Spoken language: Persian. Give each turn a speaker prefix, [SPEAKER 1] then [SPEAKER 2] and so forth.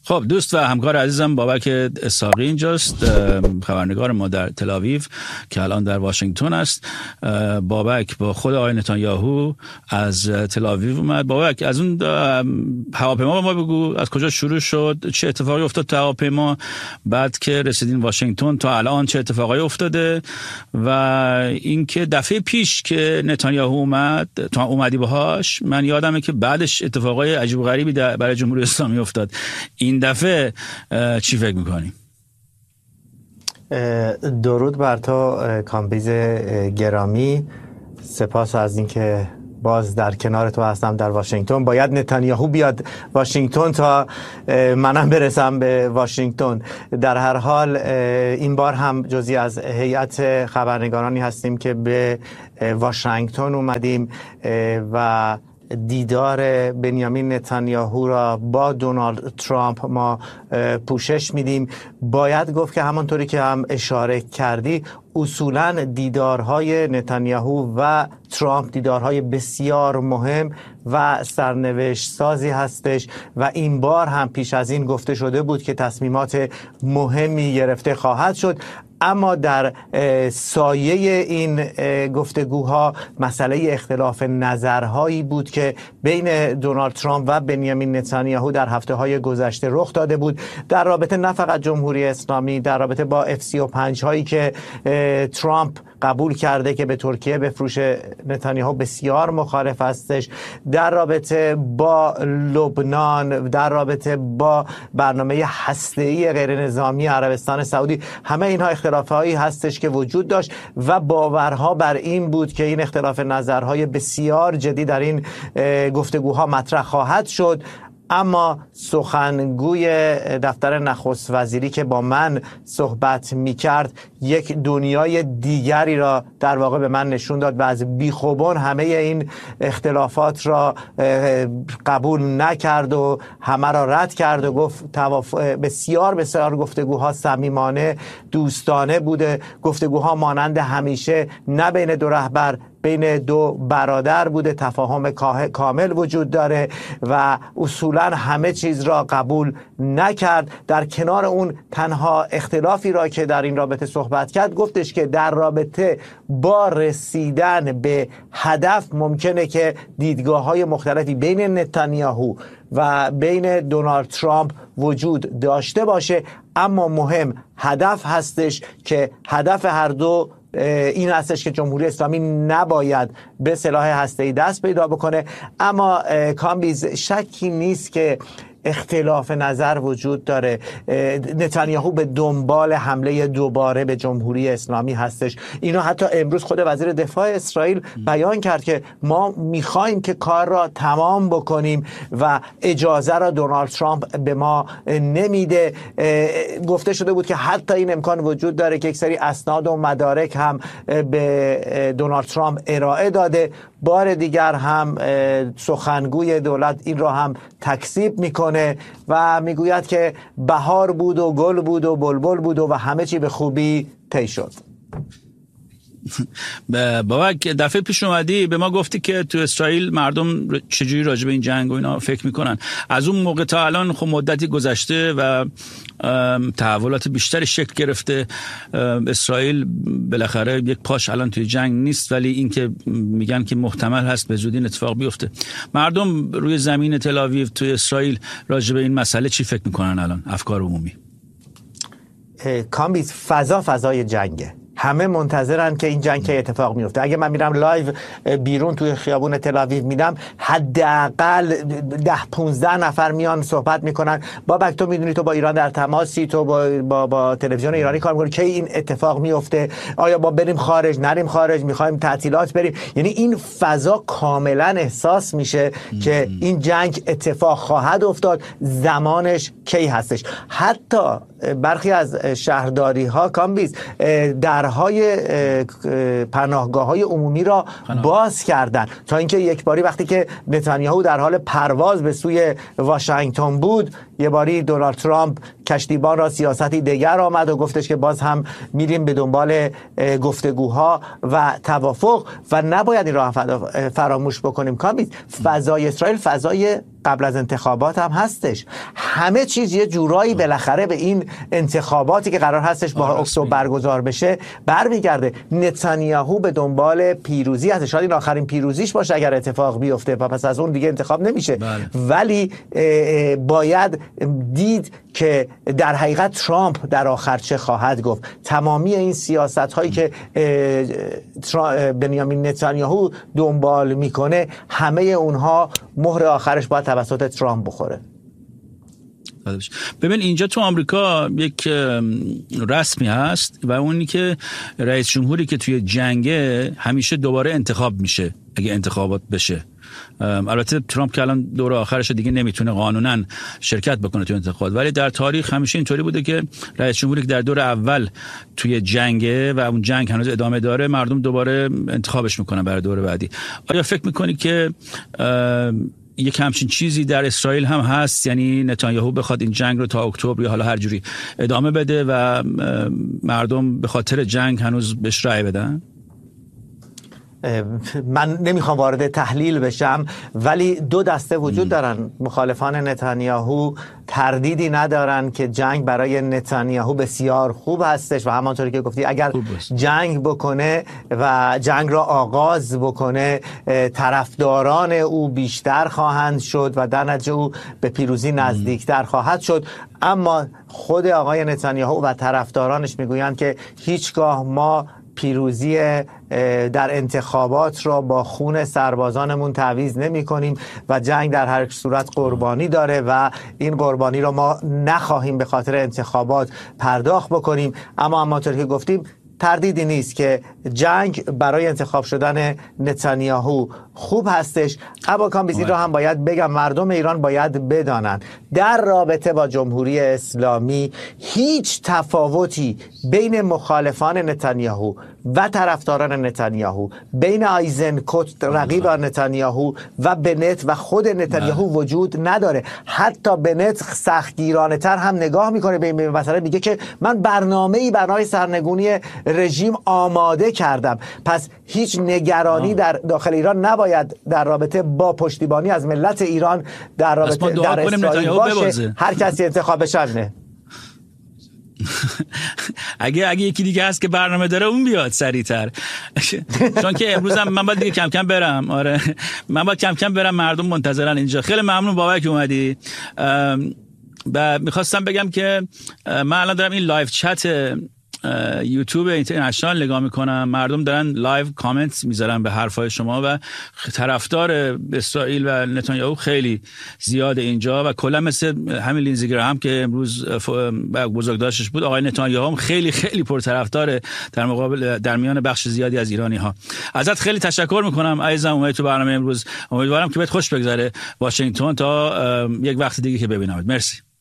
[SPEAKER 1] خب دوست و همکار عزیزم بابک اسحاقی اینجاست، خبرنگار ما در تل‌آویو که الان در واشنگتن است. بابک با خود آقای نتانیاهو از تل‌آویو اومد. بابک از اون هواپیما ما بگو، از کجا شروع شد، چه اتفاقی افتاد تو هواپیما، بعد که رسیدین واشنگتن تا الان چه اتفاقی افتاده، و اینکه دفعه پیش که نتانیاهو اومد تو اومدی باهاش، من یادمه که بعدش اتفاقای عجیب و غریبی برای جمهوری اسلامی افتاد. این دفعه چی فکر میکنی؟
[SPEAKER 2] درود بر تو کامبیز گرامی، سپاس از اینکه باز در کنار تو هستم در واشنگتن. باید نتانیاهو بیاد واشنگتن تا منم برسم به واشنگتن. در هر حال این بار هم جزئی از هیئت خبرنگارانی هستیم که به واشنگتن اومدیم و دیدار بنیامین نتانیاهو را با دونالد ترامپ ما پوشش میدیم. باید گفت که همانطوری که هم اشاره کردی، اصولاً دیدارهای نتانیاهو و ترامپ دیدارهای بسیار مهم و سرنوشت سازی هستش و این بار هم پیش از این گفته شده بود که تصمیمات مهمی گرفته خواهد شد. اما در سایه این گفتگوها مسئله اختلاف نظرهایی بود که بین دونالد ترامپ و بنیامین نتانیاهو در هفته‌های گذشته رخ داده بود، در رابطه نه فقط جمهوری اسلامی، در رابطه با F-35 هایی که ترامپ قبول کرده که به ترکیه بفروشه. نتانیاهو بسیار مخالف هستش. در رابطه با لبنان، در رابطه با برنامه هسته‌ای غیر نظامی عربستان سعودی، همه اینها اختلافهایی هستش که وجود داشت و باورها بر این بود که این اختلاف نظرهای بسیار جدی در این گفتگوها مطرح خواهد شد. اما سخنگوی دفتر نخست وزیری که با من صحبت می‌کرد یک دنیای دیگری را در واقع به من نشون داد و از بیخوبان همه این اختلافات را قبول نکرد و همه را رد کرد و گفت بسیار بسیار گفتگوها صمیمانه دوستانه بوده، گفتگوها مانند همیشه نه بین دو رهبر، بین دو برادر بوده، تفاهم کامل وجود داره و اصولا همه چیز را قبول نکرد. در کنار اون تنها اختلافی را که در این رابطه صحبت کرد گفتش که در رابطه با رسیدن به هدف ممکنه که دیدگاه‌های مختلفی بین نتانیاهو و بین دونالد ترامپ وجود داشته باشه، اما مهم هدف هستش که هدف هر دو این هستش که جمهوری اسلامی نباید به سلاح هسته‌ای دست پیدا بکنه. اما کامبیز، شکی نیست که اختلاف نظر وجود داره. نتانیاهو به دنبال حمله دوباره به جمهوری اسلامی هستش. اینو حتی امروز خود وزیر دفاع اسرائیل بیان کرد که ما میخوایم که کار را تمام بکنیم و اجازه را دونالد ترامپ به ما نمیده. گفته شده بود که حتی این امکان وجود داره که یک سری اسناد و مدارک هم به دونالد ترامپ ارائه داده. بار دیگر هم سخنگوی دولت این را هم تکذیب میکنه و میگوید که بهار بود و گل بود و بلبل بود و همه چی به خوبی طی شد.
[SPEAKER 1] بابک، دفعه پیش اومدی به ما گفتی که تو اسرائیل مردم چجوری راجع به این جنگ و اینا فکر میکنن. از اون موقع تا الان خب مدتی گذشته و تحولات بیشتری شکل گرفته. اسرائیل بالاخره یک پاش الان توی جنگ نیست، ولی این که میگن که محتمل هست به زودی این اتفاق بیفته. مردم روی زمین تل‌آویو توی اسرائیل راجع به این مسئله چی فکر میکنن الان؟ افکار عمومی.
[SPEAKER 2] کامبیز، فضای جنگه. همه منتظرن که این جنگ که اتفاق میفته. اگه من میرم لایو بیرون توی خیابون تل‌آویو میدم، حداقل 10-15 نفر میان صحبت میکنن. بابک تو میدونی تو با ایران در تماسی، تو با تلویزیون ایرانی کار میکنی، کی این اتفاق میفته؟ آیا با بریم خارج، نریم خارج، میخوایم تعطیلات بریم؟ یعنی این فضا کاملا احساس میشه که این جنگ اتفاق خواهد افتاد، زمانش کی هستش. حتی برخی از شهرداری ها کامبیز درهای پناهگاه‌های عمومی را باز کردن تا اینکه یک باری وقتی که نتانیاهو در حال پرواز به سوی واشنگتن بود، یه باری دونالد ترامپ کشتیبان را سیاستی دیگر آمد و گفتش که باز هم میریم به دنبال گفتگوها و توافق و نباید این را فراموش بکنیم. کامبیز، فضای اسرائیل فضای قبل از انتخابات هم هستش. همه چیز یه جورایی بالاخره به این انتخاباتی که قرار هستش با اکتبر برگزار بشه برمیگرده. نتانیاهو به دنبال پیروزی هست، شاید این آخرین پیروزیش باشه اگر اتفاق بیفته و پس از اون دیگه انتخاب نمیشه. ولی باید دید که در حقیقت ترامپ در آخر چه خواهد گفت. تمامی این سیاست هایی که بنیامین نتانیاهو دنبال میکنه، همه اونها مهر آخرش باید توسط ترامپ بخوره.
[SPEAKER 1] ببین اینجا تو آمریکا یک رسمی هست و اونی که رئیس جمهوری که توی جنگه همیشه دوباره انتخاب میشه اگه انتخابات بشه. البته ترامپ که الان دور آخرش دیگه نمیتونه قانونا شرکت بکنه تو انتخابات، ولی در تاریخ همیشه اینطوری بوده که رئیس جمهوری که در دور اول توی جنگه و اون جنگ هنوز ادامه داره، مردم دوباره انتخابش میکنن برای دور بعدی. آیا فکر میکنی که یک همچین چیزی در اسرائیل هم هست؟ یعنی نتانیاهو بخواد این جنگ رو تا اکتبر یا حالا هر جوری ادامه بده و مردم به خاطر جنگ هنوز بهش رأی بدن؟
[SPEAKER 2] من نمیخوام وارد تحلیل بشم، ولی دو دسته وجود دارن. مخالفان نتانیاهو تردیدی ندارن که جنگ برای نتانیاهو بسیار خوب هستش و همانطوری که گفتی اگر جنگ بکنه و جنگ را آغاز بکنه، طرفداران او بیشتر خواهند شد و در نتیجه او به پیروزی نزدیکتر خواهد شد. اما خود آقای نتانیاهو و طرفدارانش میگویند که هیچگاه ما پیروزی در انتخابات را با خون سربازانمون تعویض نمی کنیم و جنگ در هر صورت قربانی داره و این قربانی را ما نخواهیم به خاطر انتخابات پرداخت بکنیم. اما همانطور که گفتیم تردیدی نیست که جنگ برای انتخاب شدن نتانیاهو خوب هستش. اما کامبیزی رو هم باید بگم، مردم ایران باید بدانن در رابطه با جمهوری اسلامی هیچ تفاوتی بین مخالفان نتانیاهو و طرفداران نتانیاهو، بین آیزنکوت رقیب نتانیاهو و بنت و خود نتانیاهو وجود نداره. حتی بنت سختگیرانه تر هم نگاه میکنه به این مسئله، میگه که من برنامه سرنگونی رژیم آماده کردم. پس هیچ نگرانی در داخل ایران نباید در رابطه با پشتیبانی از ملت ایران در رابطه در اسرائیل باشه. هر کسی انتخابش نه.
[SPEAKER 1] اگه یکی دیگه هست که برنامه داره اون بیاد سریعتر، چون که امروز هم من باید دیگه کم کم برم. آره من باید کم کم برم، مردم منتظرن اینجا. خیلی ممنون بابک اومدی. و میخواستم بگم که من الان دارم این لایو چت یوتیوب اینترنشنال نگاه میکنم، مردم دارن لایو کامنت میذارن به حرفای شما و طرفدار اسرائیل و نتانیاهو خیلی زیاده اینجا و کلا مثل همین لینزی گراهام که امروز بزرگداشتش بود، آقای نتانیاهو هم خیلی خیلی پرطرفدار در مقابل در میان بخش زیادی از ایرانی ها. ازت خیلی تشکر میکنم عزیزم، اومدی تو برنامه امروز. امیدوارم که بهت خوش بگذره واشنگتن تا یک وقت دیگه که ببینمت. مرسی.